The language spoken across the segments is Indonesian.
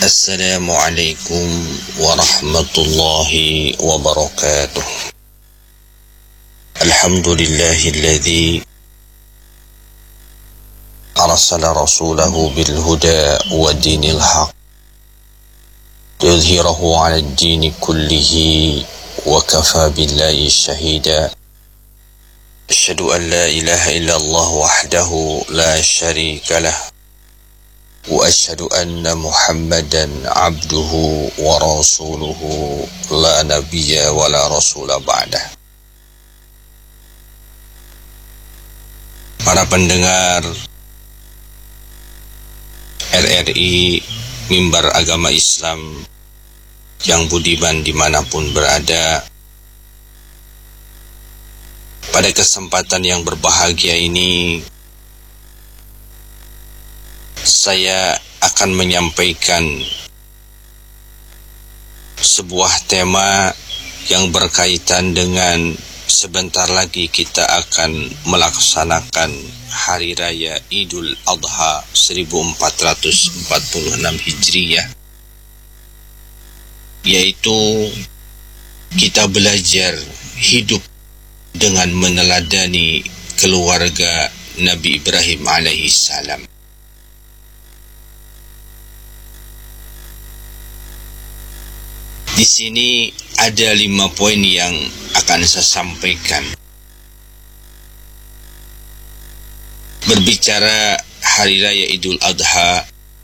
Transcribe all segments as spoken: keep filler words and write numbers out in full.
Assalamualaikum warahmatullahi wabarakatuh. Alhamdulillahilladzi arsala rasulahu bil huda wa dinil haq yudhhirahu 'ala ad-dini kullihi wa kafa billahi shahida. Asyhadu an la ilaha illallah wahdahu la syarika lah wa asyhadu anna Muhammadan abduhu wa rasuluhu la nabiyya wa la rasula ba'dah. Para pendengar R R I Mimbar Agama Islam yang budiman dimanapun berada, pada kesempatan yang berbahagia ini saya akan menyampaikan sebuah tema yang berkaitan dengan sebentar lagi kita akan melaksanakan Hari Raya Idul Adha seribu empat ratus empat puluh enam Hijriyah, yaitu kita belajar hidup dengan meneladani keluarga Nabi Ibrahim alaihi salam. Di sini ada lima poin yang akan saya sampaikan. Berbicara Hari Raya Idul Adha,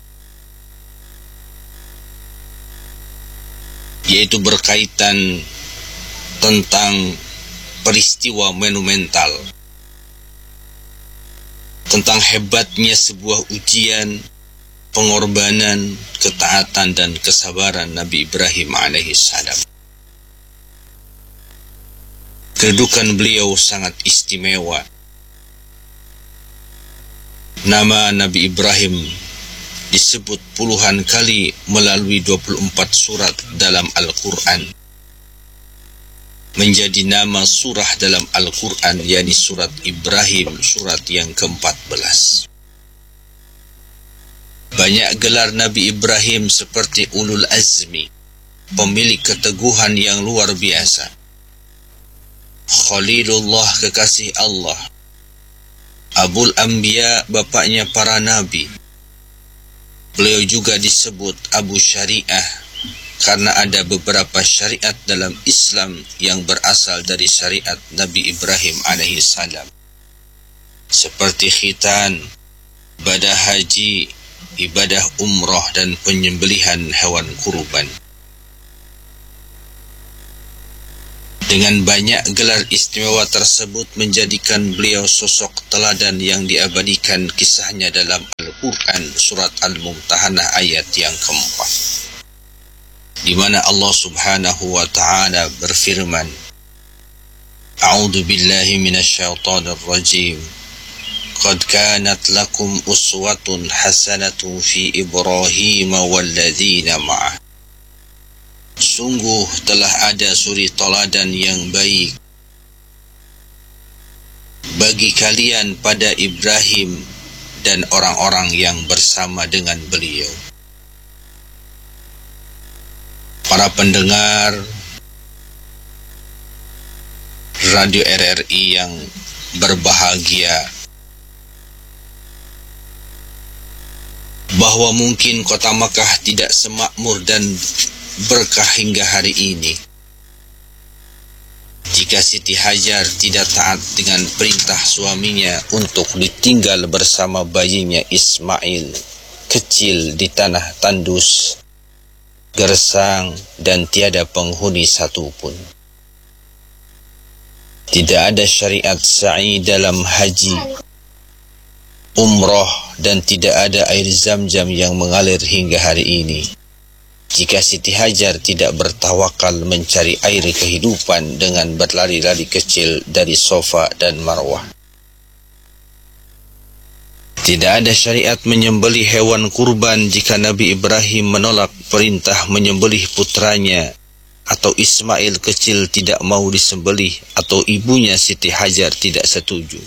yaitu berkaitan tentang peristiwa monumental, tentang hebatnya sebuah ujian, pengorbanan, ketaatan dan kesabaran Nabi Ibrahim alaihi salam. Kedudukan beliau sangat istimewa. Nama Nabi Ibrahim disebut puluhan kali melalui dua puluh empat surat dalam Al-Quran. Menjadi nama surah dalam Al-Quran, yakni surat Ibrahim, surat yang keempat belas. Banyak gelar Nabi Ibrahim seperti Ulul Azmi, pemilik keteguhan yang luar biasa, Khalilullah, kekasih Allah, Abul Anbiya, bapaknya para nabi. Beliau juga disebut Abu Syariah karena ada beberapa syariat dalam Islam yang berasal dari syariat Nabi Ibrahim alaihi salam, seperti khitan, ibadah haji, ibadah umrah dan penyembelihan hewan kurban. Dengan banyak gelar istimewa tersebut menjadikan beliau sosok teladan yang diabadikan kisahnya dalam Al-Quran surat Al-Mumtahanah ayat yang keempat, di mana Allah Subhanahu wa taala berfirman, A'udzu billahi minasyaitonir rajim. Qad kanat lakum uswatun hasanatun fi Ibrahim walladzina ma'ah. Sungguh telah ada suri teladan yang baik bagi kalian pada Ibrahim dan orang-orang yang bersama dengan beliau. Para pendengar Radio R R I yang berbahagia, bahwa mungkin kota Makkah tidak semakmur dan berkah hingga hari ini jika Siti Hajar tidak taat dengan perintah suaminya untuk ditinggal bersama bayinya Ismail kecil di tanah tandus, gersang dan tiada penghuni satupun. Tidak ada syariat sa'i dalam haji, umrah, dan tidak ada air zam-zam yang mengalir hingga hari ini jika Siti Hajar tidak bertawakal mencari air kehidupan dengan berlari-lari kecil dari Safa dan Marwah. Tidak ada syariat menyembelih hewan kurban jika Nabi Ibrahim menolak perintah menyembelih putranya, atau Ismail kecil tidak mau disembelih, atau ibunya Siti Hajar tidak setuju.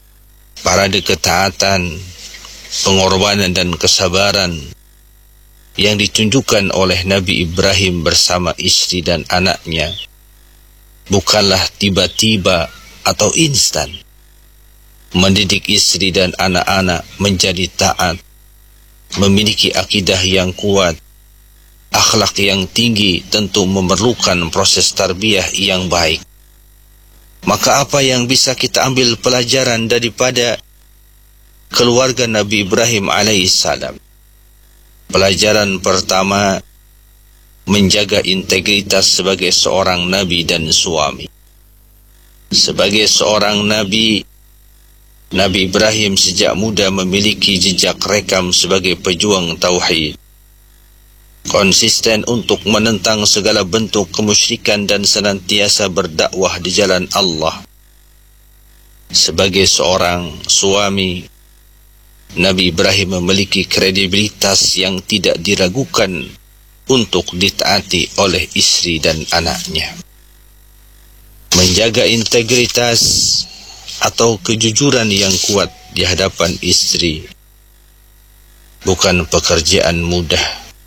Parade ketaatan, pengorbanan dan kesabaran yang ditunjukkan oleh Nabi Ibrahim bersama istri dan anaknya bukanlah tiba-tiba atau instan. Mendidik istri dan anak-anak menjadi taat, memiliki akidah yang kuat, akhlak yang tinggi tentu memerlukan proses tarbiyah yang baik. Maka apa yang bisa kita ambil pelajaran daripada keluarga Nabi Ibrahim alaihissalam? Pelajaran pertama, menjaga integritas sebagai seorang nabi dan suami. Sebagai seorang nabi, Nabi Ibrahim sejak muda memiliki jejak rekam sebagai pejuang tauhid, konsisten untuk menentang segala bentuk kemusyrikan dan senantiasa berdakwah di jalan Allah. Sebagai seorang suami, Nabi Ibrahim memiliki kredibilitas yang tidak diragukan untuk ditaati oleh istri dan anaknya. Menjaga integritas atau kejujuran yang kuat di hadapan istri bukan pekerjaan mudah,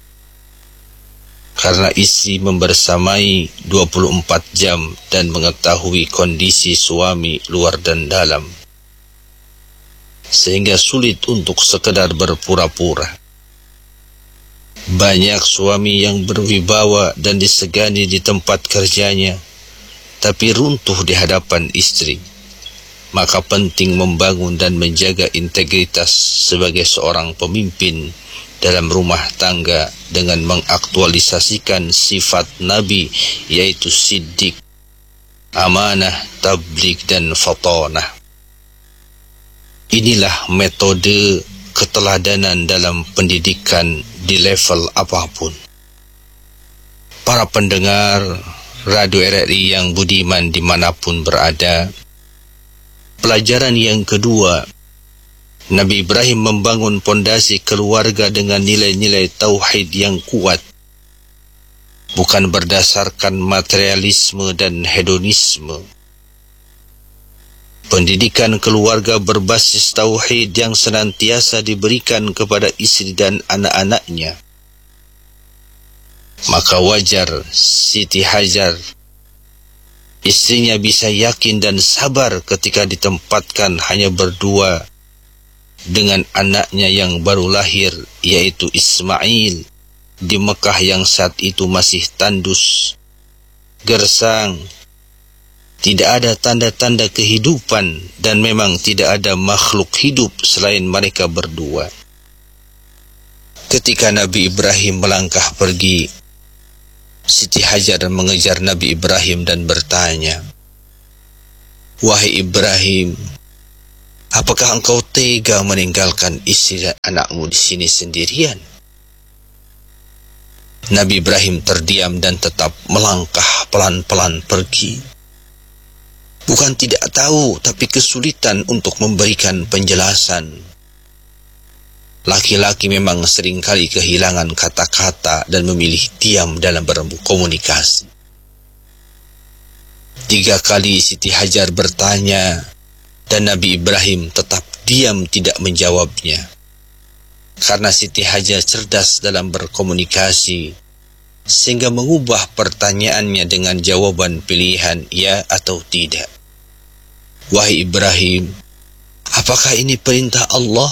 karena istri membersamai dua puluh empat jam dan mengetahui kondisi suami luar dan dalam, sehingga sulit untuk sekedar berpura-pura. Banyak suami yang berwibawa dan disegani di tempat kerjanya, tapi runtuh di hadapan istri. Maka penting membangun dan menjaga integritas sebagai seorang pemimpin dalam rumah tangga dengan mengaktualisasikan sifat Nabi, yaitu siddiq, amanah, tabligh, dan fatanah. Inilah metode keteladanan dalam pendidikan di level apapun. Para pendengar Radio R R I yang budiman dimanapun berada, pelajaran yang kedua, Nabi Ibrahim membangun pondasi keluarga dengan nilai-nilai tauhid yang kuat, bukan berdasarkan materialisme dan hedonisme. Pendidikan keluarga berbasis tauhid yang senantiasa diberikan kepada istri dan anak-anaknya. Maka wajar Siti Hajar, istrinya, bisa yakin dan sabar ketika ditempatkan hanya berdua dengan anaknya yang baru lahir, yaitu Ismail, di Mekah yang saat itu masih tandus, gersang. Tidak ada tanda-tanda kehidupan dan memang tidak ada makhluk hidup selain mereka berdua. Ketika Nabi Ibrahim melangkah pergi, Siti Hajar mengejar Nabi Ibrahim dan bertanya, "Wahai Ibrahim, apakah engkau tega meninggalkan istri dan anakmu di sini sendirian?" Nabi Ibrahim terdiam dan tetap melangkah pelan-pelan pergi. Bukan tidak tahu, tapi kesulitan untuk memberikan penjelasan. Laki-laki memang seringkali kehilangan kata-kata dan memilih diam dalam berkomunikasi. Tiga kali Siti Hajar bertanya, dan Nabi Ibrahim tetap diam tidak menjawabnya. Karena Siti Hajar cerdas dalam berkomunikasi, sehingga mengubah pertanyaannya dengan jawaban pilihan ya atau tidak. "Wahai Ibrahim, apakah ini perintah Allah?"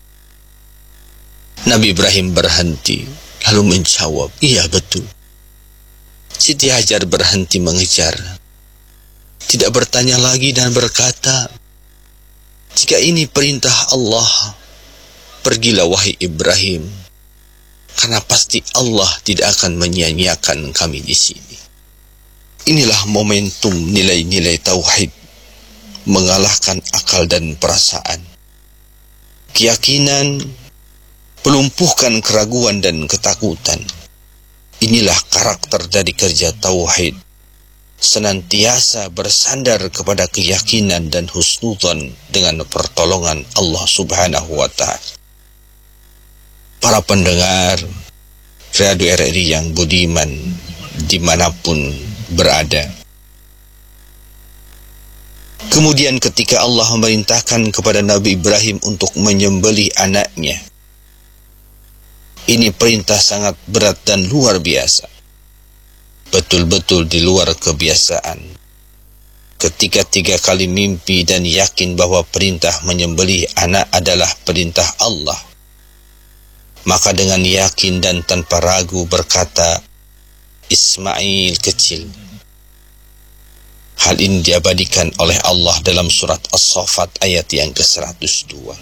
Nabi Ibrahim berhenti, lalu menjawab, "Iya, betul." Siti Hajar berhenti mengejar, tidak bertanya lagi dan berkata, "Jika ini perintah Allah, pergilah wahai Ibrahim, karena pasti Allah tidak akan menyia-nyiakan kami di sini." Inilah momentum nilai-nilai tauhid mengalahkan akal dan perasaan. Keyakinan melumpuhkan keraguan dan ketakutan. Inilah karakter dari kerja tauhid, senantiasa bersandar kepada keyakinan dan husnudzon dengan pertolongan Allah Subhanahu wa Ta'ala. Para pendengar Radio R R I yang budiman dimanapun berada, kemudian ketika Allah memerintahkan kepada Nabi Ibrahim untuk menyembelih anaknya, Ini perintah sangat berat dan luar biasa. Betul-betul di luar kebiasaan. Ketika tiga kali mimpi dan yakin bahwa perintah menyembelih anak adalah perintah Allah, maka dengan yakin dan tanpa ragu berkata, Ismail kecil. Hal ini diabadikan oleh Allah dalam surat As-Saffat ayat yang ke seratus dua.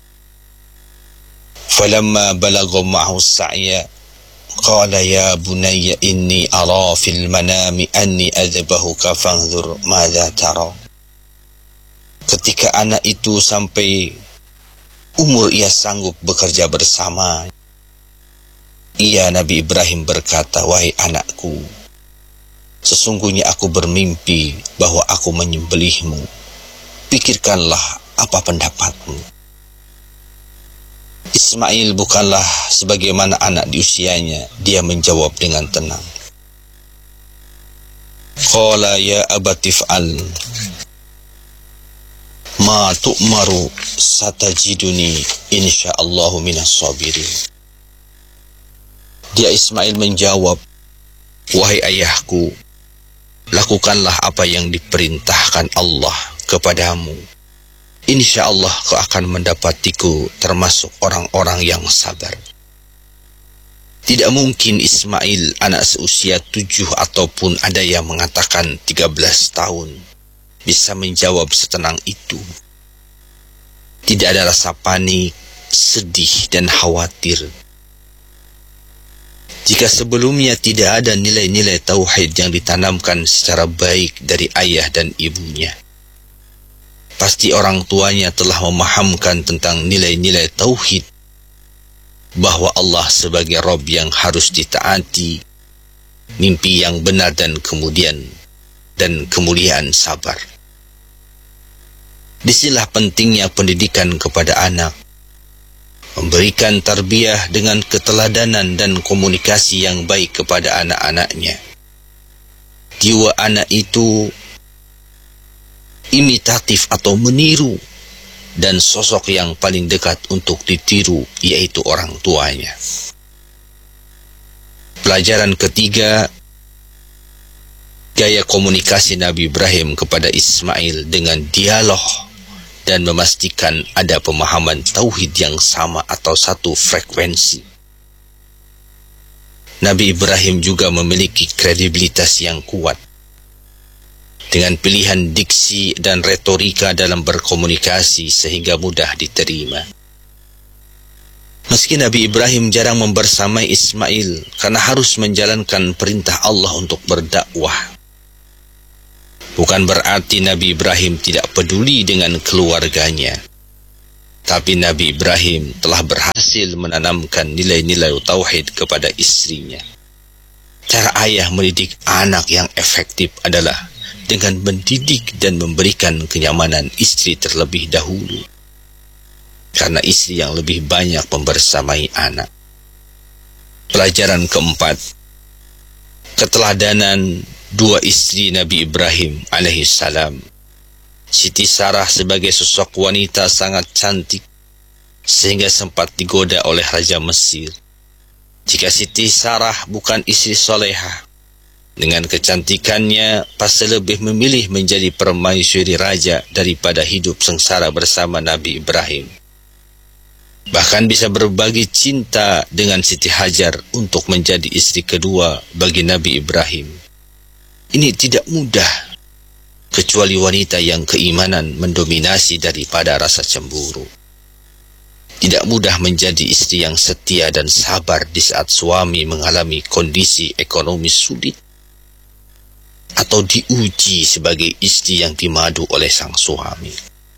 Falamma balagha ma'ahu as-sa'ya qala ya bunayya inni ara fil manami anni adbahuka fanzur madza tara. Ketika anak itu sampai umur ia sanggup bekerja bersama, ia Nabi Ibrahim berkata, wahai anakku, sesungguhnya aku bermimpi bahwa aku menyembelihmu. Pikirkanlah apa pendapatmu. Ismail bukanlah sebagaimana anak di usianya. Dia menjawab dengan tenang. Qala ya abati fa'al ma tu'maru satajiduni insyaallahu minas sabirin. Dia Ismail menjawab, wahai ayahku, lakukanlah apa yang diperintahkan Allah kepadamu. Insya Allah kau akan mendapatiku termasuk orang-orang yang sabar. Tidak mungkin Ismail, anak seusia tujuh ataupun ada yang mengatakan tiga belas tahun, bisa menjawab setenang itu. Tidak ada rasa panik, sedih, dan khawatir. Jika sebelumnya tidak ada nilai-nilai tauhid yang ditanamkan secara baik dari ayah dan ibunya, pasti orang tuanya telah memahamkan tentang nilai-nilai tauhid, bahwa Allah sebagai Rabb yang harus ditaati, mimpi yang benar dan kemudian dan kemuliaan sabar. Disinilah pentingnya pendidikan kepada anak, memberikan tarbiyah dengan keteladanan dan komunikasi yang baik kepada anak-anaknya. Jiwa anak itu imitatif atau meniru, dan sosok yang paling dekat untuk ditiru yaitu orang tuanya. Pelajaran ketiga, gaya komunikasi Nabi Ibrahim kepada Ismail dengan dialog dan memastikan ada pemahaman tauhid yang sama atau satu frekuensi. Nabi Ibrahim juga memiliki kredibilitas yang kuat dengan pilihan diksi dan retorika dalam berkomunikasi sehingga mudah diterima. Meski Nabi Ibrahim jarang membersamai Ismail karena harus menjalankan perintah Allah untuk berdakwah, bukan berarti Nabi Ibrahim tidak peduli dengan keluarganya. Tapi Nabi Ibrahim telah berhasil menanamkan nilai-nilai tauhid kepada istrinya. Cara ayah mendidik anak yang efektif adalah dengan mendidik dan memberikan kenyamanan istri terlebih dahulu, karena istri yang lebih banyak membersamai anak. Pelajaran keempat, keteladanan dua istri Nabi Ibrahim alaihissalam. Siti Sarah sebagai sosok wanita sangat cantik sehingga sempat digoda oleh Raja Mesir. Jika Siti Sarah bukan istri solehah, dengan kecantikannya pasti lebih memilih menjadi permaisuri raja daripada hidup sengsara bersama Nabi Ibrahim. Bahkan bisa berbagi cinta dengan Siti Hajar untuk menjadi istri kedua bagi Nabi Ibrahim. Ini tidak mudah, kecuali wanita yang keimanan mendominasi daripada rasa cemburu. Tidak mudah menjadi istri yang setia dan sabar di saat suami mengalami kondisi ekonomi sulit, atau diuji sebagai istri yang dimadu oleh sang suami.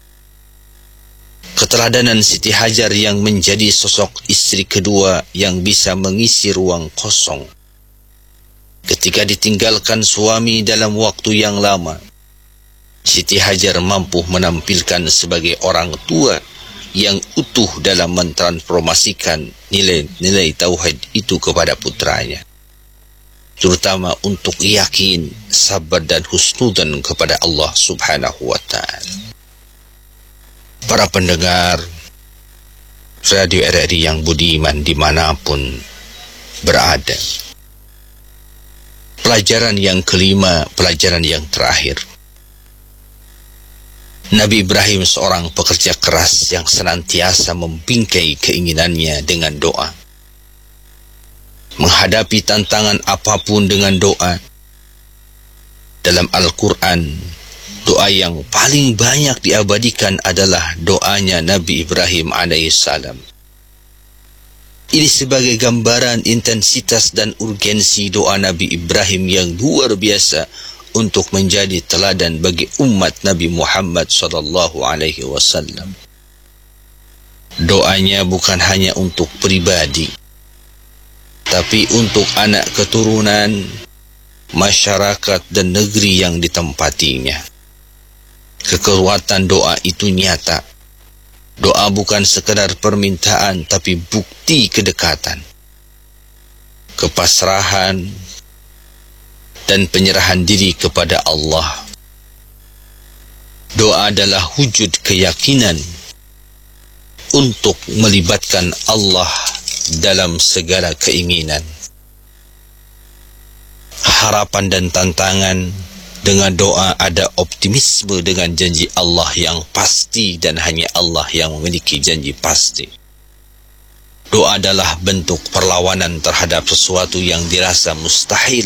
Keteladanan Siti Hajar yang menjadi sosok istri kedua yang bisa mengisi ruang kosong ketika ditinggalkan suami dalam waktu yang lama. Siti Hajar mampu menampilkan sebagai orang tua yang utuh dalam mentransformasikan nilai-nilai tauhid itu kepada putranya, terutama untuk yakin, sabar dan husnudzan kepada Allah Subhanahu wa ta'ala. Para pendengar, Radio R R I yang budiman dimanapun berada. Pelajaran yang kelima, pelajaran yang terakhir. Nabi Ibrahim seorang pekerja keras yang senantiasa membingkai keinginannya dengan doa. Menghadapi tantangan apapun dengan doa. Dalam Al-Quran, doa yang paling banyak diabadikan adalah doanya Nabi Ibrahim alaihissalam. Ini sebagai gambaran intensitas dan urgensi doa Nabi Ibrahim yang luar biasa untuk menjadi teladan bagi umat Nabi Muhammad sallallahu alaihi wasallam. Doanya bukan hanya untuk pribadi, tapi untuk anak keturunan, masyarakat dan negeri yang ditempatinya. Kekuatan doa itu nyata. Doa bukan sekadar permintaan, tapi bukti kedekatan, kepasrahan, dan penyerahan diri kepada Allah. Doa adalah wujud keyakinan untuk melibatkan Allah dalam segala keinginan. Harapan dan tantangan. Dengan doa ada optimisme dengan janji Allah yang pasti, dan hanya Allah yang memiliki janji pasti. Doa adalah bentuk perlawanan terhadap sesuatu yang dirasa mustahil,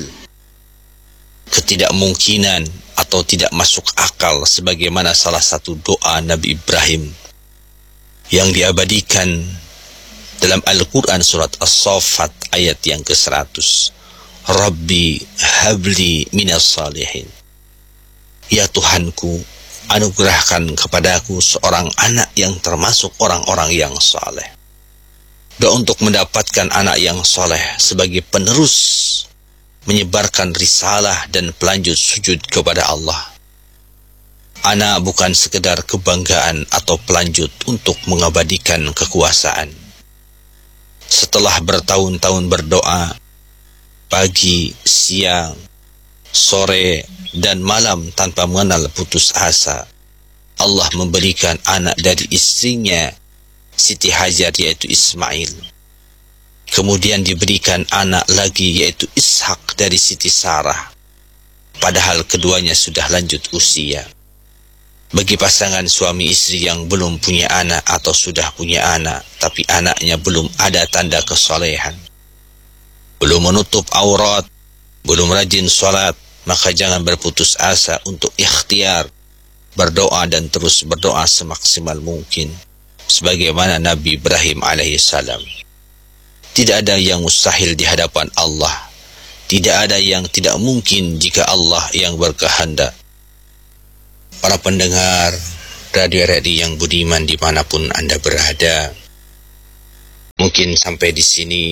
ketidakmungkinan atau tidak masuk akal, sebagaimana salah satu doa Nabi Ibrahim yang diabadikan dalam Al-Quran surat As-Saffat ayat yang ke seratus. Rabbi habli minas salihin. Ya Tuhanku, anugerahkan kepadaku seorang anak yang termasuk orang-orang yang saleh. Doa untuk mendapatkan anak yang saleh sebagai penerus menyebarkan risalah dan pelanjut sujud kepada Allah. Anak bukan sekedar kebanggaan atau pelanjut untuk mengabadikan kekuasaan. Setelah bertahun-tahun berdoa, pagi, siang, sore, dan malam tanpa mengenal putus asa, Allah memberikan anak dari istrinya Siti Hajar, yaitu Ismail. Kemudian diberikan anak lagi, yaitu Ishak dari Siti Sarah, padahal keduanya sudah lanjut usia. Bagi pasangan suami istri yang belum punya anak atau sudah punya anak tapi anaknya belum ada tanda kesolehan, belum menutup aurat, belum rajin sholat, maka jangan berputus asa untuk ikhtiar, berdoa dan terus berdoa semaksimal mungkin. Sebagaimana Nabi Ibrahim alaihissalam. Tidak ada yang mustahil di hadapan Allah. Tidak ada yang tidak mungkin jika Allah yang berkehendak. Para pendengar Radio R R I yang budiman dimanapun Anda berada, mungkin sampai di sini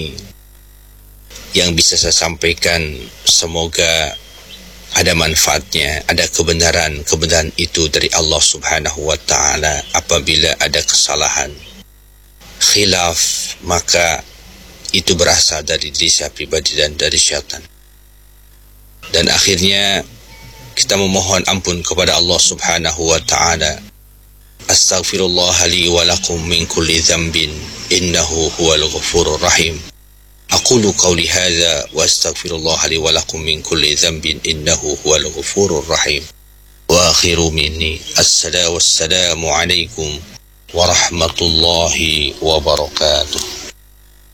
yang bisa saya sampaikan. Semoga ada manfaatnya, ada kebenaran. Kebenaran itu dari Allah subhanahu wa ta'ala. Apabila ada kesalahan, khilaf, maka itu berasal dari diri saya pribadi dan dari syaitan. Dan akhirnya kita memohon ampun kepada Allah subhanahu wa ta'ala. Astaghfirullah li wa lakum min kulli dzambin innahu huwal ghafurur rahim. أقول قولي هذا وأستغفر الله لي ولكم من كل ذنب إنه هو الغفور الرحيم وآخر مني السلام والسلام عليكم ورحمة الله وبركاته.